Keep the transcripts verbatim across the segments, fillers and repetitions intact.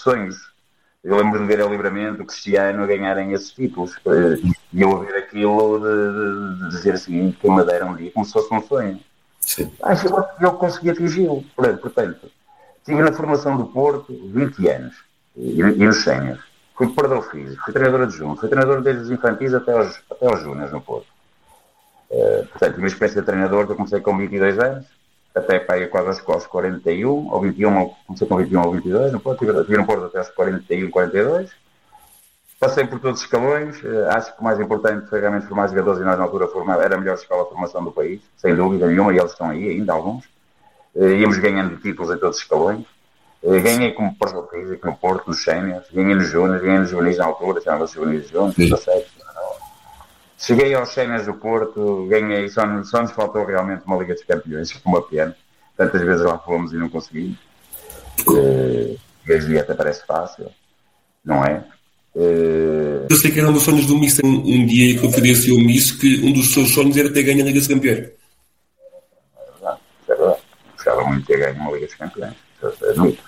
sonhos. Eu lembro de ver a Livramento, o Cristiano a ganharem esses títulos. E eu a ver aquilo de, de dizer assim, que me deram um dia, como se fosse um sonho. Sim. Acho que eu consegui atingi-lo. Portanto, tive na formação do Porto vinte anos. E, e nos séniores. Fui preparador físico, fui treinador adjunto, fui treinador desde os infantis até aos, até aos júniores no Porto. Uh, portanto, tive uma experiência de treinador que eu comecei com vinte e dois anos, até para ir quase aos quarenta e um, ou vinte e um, comecei com vinte e um ou vinte e dois, no Porto, estive no Porto até aos quarenta e um, quarenta e dois. Passei por todos os escalões, uh, acho que o mais importante foi realmente formar jogadores e nós na altura formar, era a melhor escola de formação do país, sem dúvida nenhuma, e eles estão aí ainda, alguns. Uh, íamos ganhando títulos em todos os escalões. Uh, ganhei como preparador físico no Porto, nos séniores, ganhei nos júniores, ganhei nos juvenis na altura, chamava-se juvenis juntos, dezessete. Cheguei aos séniores do Porto, ganhei, só, só nos faltou realmente uma Liga dos Campeões, como a pena. Tantas vezes lá fomos e não conseguimos. Uh, hoje dia até parece fácil, não é? Uh... Eu sei que era um dos sonhos do Mister, um, um dia que confidenciou-me isso, que um dos seus sonhos era ter ganho a Liga dos Campeões. É verdade, é verdade. Gostava muito de ter ganho uma Liga dos Campeões. É muito.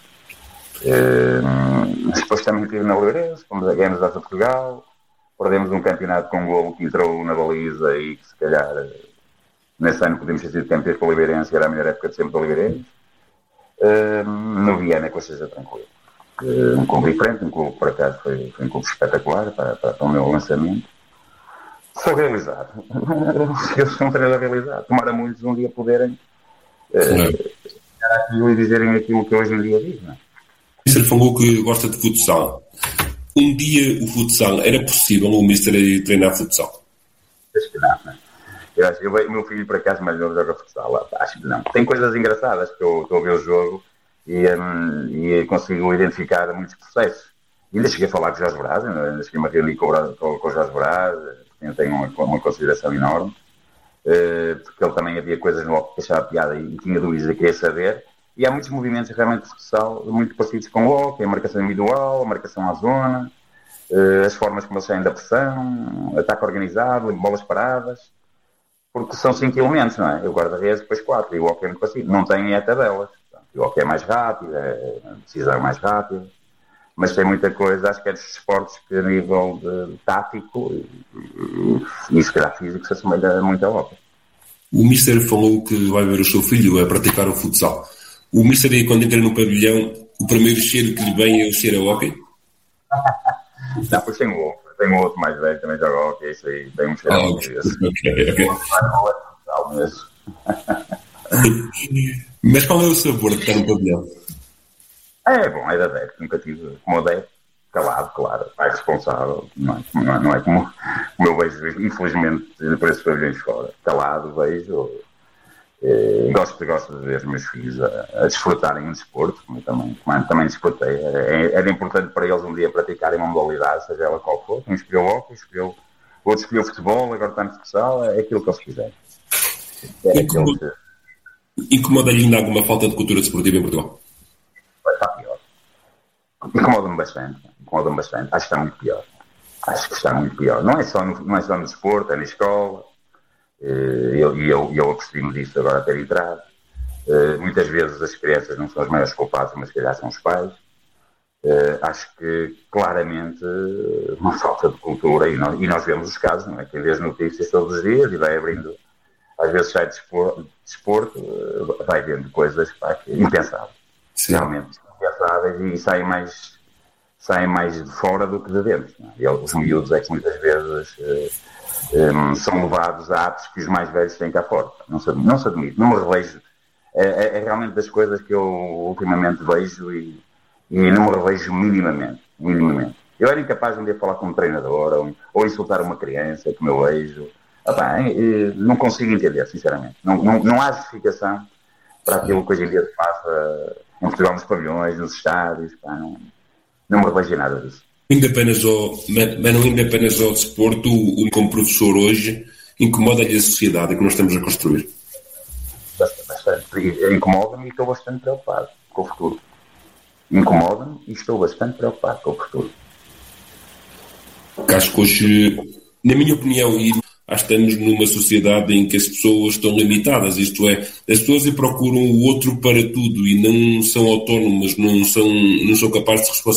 Uh, depois também estive na Lourenço, fomos a ganhamos a Portugal, perdemos um campeonato com um golo que entrou na baliza e que se calhar nesse ano podemos ter sido campeões com o Oliveirense, era a melhor época de sempre do Oliveirense. Uh, no Viana com a coisa tranquila. Uh, um clube diferente, um clube por acaso foi, foi um clube espetacular para, para, para o meu lançamento. Foi realizado. Eu sou um treinador realizado. Tomara muitos um dia poderem uh, e dizerem aquilo que hoje em dia diz, não é? O Mister falou que gosta de futsal. Um dia o futsal, era possível o Mister treinar futsal? Acho que não, não. Eu acho que o meu filho, por acaso, mais novo joga futsal. Acho que não. Tem coisas engraçadas que eu estou a ver o jogo e, um, e consigo identificar muitos processos. E ainda cheguei a falar com o Jorge Braz, ainda cheguei a reunir com, com, com o Jorge Braz, eu tenho uma, uma consideração enorme, uh, porque ele também havia coisas no que achava piada e, e tinha dúvidas e queria saber. E há muitos movimentos realmente de futsal muito parecidos com o hockey, a marcação individual, a marcação à zona, uh, as formas como eles saem da pressão, ataque organizado, bolas paradas, porque são cinco elementos, não é? Eu guarda-redes, depois quatro, e o hockey é muito parecido. Não tem é tabelas. O hockey é mais rápido, é, a decisão é mais rápida, mas tem muita coisa, acho que é dos esportes que a nível de, de tático e, e, e se calhar físico se assemelha muito ao hockey. O Mister falou que vai ver o seu filho a praticar o futsal. O Mister aí, quando entra no pavilhão, o primeiro cheiro que lhe vem é o cheiro a hockey? Não, pois tem um outro. Tem um outro mais velho, também joga hockey, isso aí tem um cheiro a hockey. Ok, ok. Mas qual é o sabor de estar no pavilhão? É bom, é da adepto. Nunca tive como adepto. Calado, claro. Pai responsável. Não é, não é, não é como, como eu vejo, infelizmente, por esses pavilhões fora. Calado, vejo... Eh, gosto, gosto de ver os meus filhos a, a desfrutarem um desporto, como eu também, como também desfrutei. Era, era importante para eles um dia praticarem uma modalidade, seja ela qual for. Um escolheu o hockey, escolheu, outro escolheu futebol, agora está no futsal, é aquilo que eles quiserem. É Incomoda, que... Incomoda-lhe ainda alguma falta de cultura desportiva em Portugal? Está pior. Incomoda-me bastante. Incomoda-me bastante. Acho que está muito pior. Acho que está muito pior. Não é só no, não é só no desporto, é na escola. E eu, eu, eu apercebi-me disso agora a ter entrado. Uh, muitas vezes as crianças não são as maiores culpadas, mas se calhar são os pais. Uh, acho que claramente uh, uma falta de cultura, e nós, e nós vemos os casos, não é? Quem vê as notícias todos os dias e vai abrindo, às vezes sai de desporto, de desporto uh, vai vendo coisas pá, impensáveis. Sim. Realmente impensáveis, e saem mais, saem mais de fora do que de dentro. Não é? E os miúdos é que muitas vezes. Uh, Um, são levados a atos que os mais velhos têm cá fora. Não se, não se admite, não me revejo. É, é, é realmente das coisas que eu ultimamente vejo e, e não me revejo minimamente, minimamente. Eu era incapaz de um dia falar com um treinador ou, ou insultar uma criança, como eu vejo. Ah, pá, não consigo entender, sinceramente. Não, não, não há justificação para aquilo que hoje em dia se passa em Portugal, nos pavilhões, nos estádios. Pá, não, não me revejo nada disso. Indo apenas ao, mas não indo apenas ao desporto, o, como professor hoje, incomoda-lhe a sociedade que nós estamos a construir? Bastante. Incomoda-me e estou bastante preocupado com o futuro. Incomoda-me e estou bastante preocupado com o futuro. Acho que hoje, na minha opinião, e acho que estamos numa sociedade em que as pessoas estão limitadas, isto é, as pessoas procuram o outro para tudo e não são autónomas, não são, não são capazes de